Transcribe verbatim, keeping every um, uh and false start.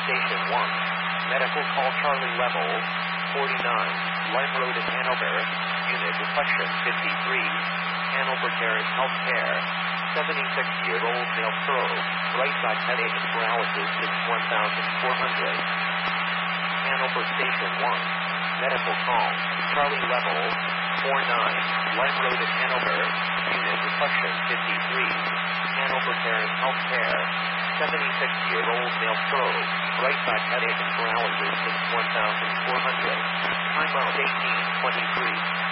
Station one. Medical call Charlie level forty-nine. Lime Road in Hanover. Unit reflection fifty-three. Hanover Terrace Healthcare. seventy-six-year-old male stroke. Right side headache and paralysis is one thousand four hundred. Hanover Station one. Medical call Charlie level forty-nine. Lime Road in Hanover. Unit reflection fifty-three. Hanover Terrace Healthcare. seventy-six-year-old male stroke. Right side headache and paralysis is one thousand four hundred. Time out eighteen twenty-three.